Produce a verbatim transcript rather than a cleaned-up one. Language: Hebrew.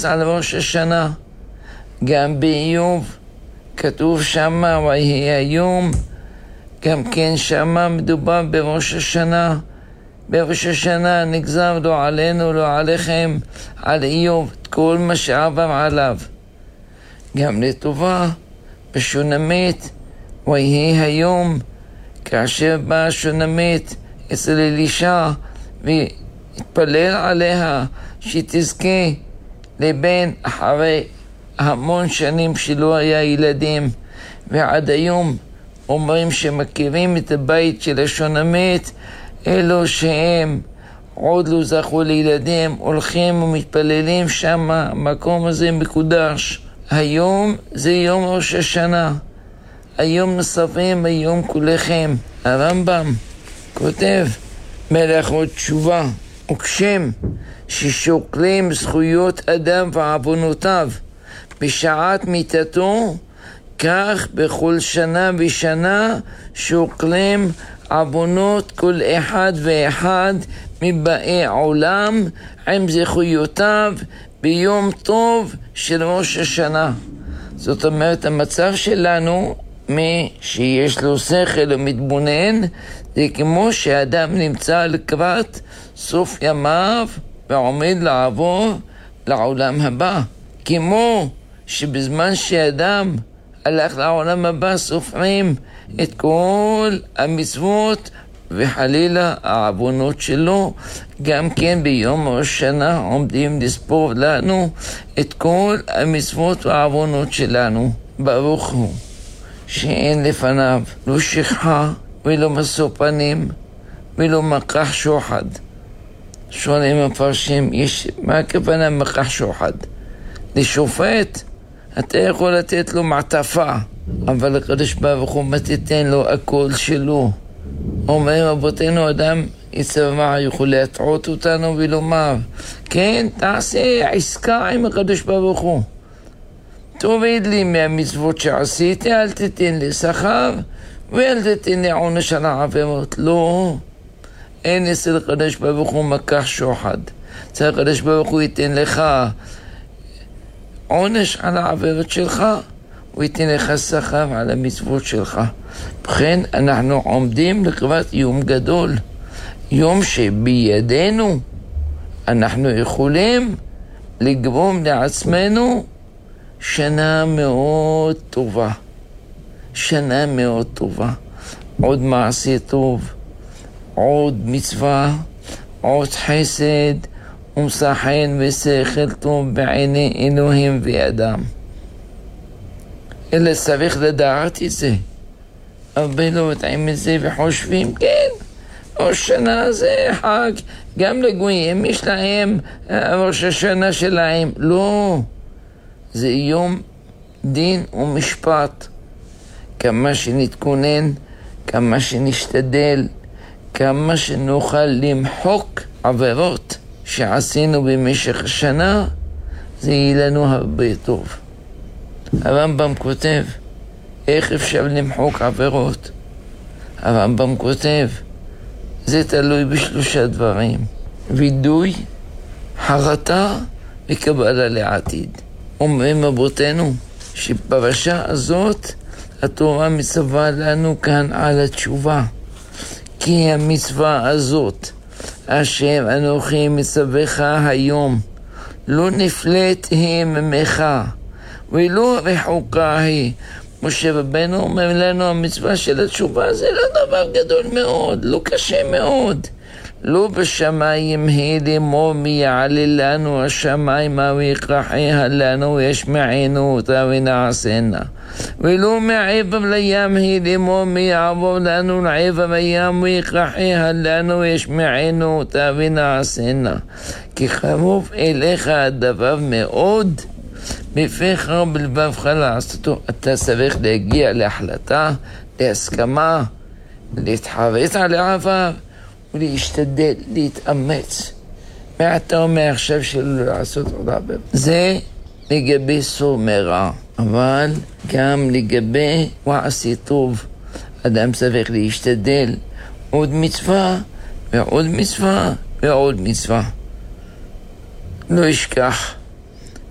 מתייחס על ראש השנה. גם באיוב כתוב שמה ויהי היום, גם כן שמה מדובר בראש השנה. בראש השנה נגזר לא עלינו, לא עליכם, על איוב, את כל מה שעבר עליו. גם לטובה, בשונמית, ויהי היום, כאשר בא השונמית אצל אלישע, והתפלל עליה שתזכה לבן אחרי המון שנים שלא היה ילדים, ועד היום אומרים שמכירים את הבית של השונמית, אלו שהם עוד לא זכו לילדים, הולכים ומתפללים שם, המקום הזה מקודש. היום זה יום ראש השנה, היום נוספים, היום כולכם. הרמב"ם כותב, מלאכות תשובה, וכשם ששוקלים זכויות אדם ועוונותיו בשעת מיתתו, כך בכל שנה ושנה שוקלים עוונות כל אחד ואחד מבאי עולם עם זכויותיו ביום טוב של ראש השנה. זאת אומרת, המצב שלנו, מי שיש לו שכל ומתבונן, זה כמו שאדם נמצא לקראת סוף ימיו ועומד לעבור לעולם הבא. כמו שבזמן שאדם הלך לעולם הבא סופרים את כל המצוות וחלילה העוונות שלו, גם כן ביום ראש השנה עומדים לספור לנו את כל המצוות והעוונות שלנו. ברוך הוא שאין לפניו לא שכחה ולא משוא פנים ולא מקח שוחד. שואלים המפרשים, יש, מה הכוונה מקח שוחד? לשופט אתה יכול לתת לו מעטפה, אבל הקדוש ברוך הוא מתיתן לו הכל שלו. אומר רבותינו, אדם יצבע יכול להטעות אותנו ולומר, כן, תעשה עסקה עם הקדוש ברוך הוא, תוריד לי מהמצוות שעשיתי, אל תתן לי שכר ואל תתן לי עונש על העבירות. לא, אין אצל הקדוש ברוך הוא מקח שוחד. אצל הקדוש ברוך הוא ייתן לך עונש על העבירות שלך, הוא ייתן לך שכר על המצוות שלך. בכן אנחנו עומדים לקראת יום גדול, יום שבידינו אנחנו יכולים לגרום לעצמנו שנה מאוד טובה, שנה מאוד טובה, עוד מעשה טוב, עוד מצווה, עוד חסד ומשחן ושכל טוב בעיני אלוהים ואדם. אלא צריך לדעת את זה. הרבה לא יודעים את זה וחושבים, כן, ראש שנה זה חג, גם לגויים יש להם ראש השנה שלהם. לא, זה יום דין ומשפט. כמה שנתכונן, כמה שנשתדל, כמה שנוכל למחוק עבירות שעשינו במשך השנה, זה יהיה לנו הרבה טוב. הרמב"ם כותב, איך אפשר למחוק עבירות? הרמב"ם כותב, זה תלוי בשלושה דברים: וידוי, חרטה וקבלה לעתיד. אומרים רבותינו שפרשה הזאת התורה מצווה לנו כאן על התשובה, כי המצווה הזאת אשר אנוכי מצווך היום לא נפלט היא ממך ולא רחוקה היא. משה רבנו אומר לנו, המצווה של התשובה זה לא דבר גדול מאוד, לא קשה מאוד. לא בשמיים היא לאמור מי יעלה לנו השמיימה ויקרחיה לנו וישמענו אותה ונעשנה, ולא מעבר לים היא לאמור מי יעבור לנו לעבר הים ויקרחיה לנו וישמענו אותה ונעשנה. כי קרוב אליך הדבר מאוד, בפיך ובלבבך לעשותו. אתה צריך להגיע להחלטה, להסכמה, להתחרט על העבר ולהשתדל, להתאמץ מעתה ומעכשיו שלא לעשות עוד עבר. זה לגבי סור מרע, אבל גם לגבי ועשי טוב אדם צריך להשתדל עוד מצווה ועוד מצווה ועוד מצווה. לא ישכח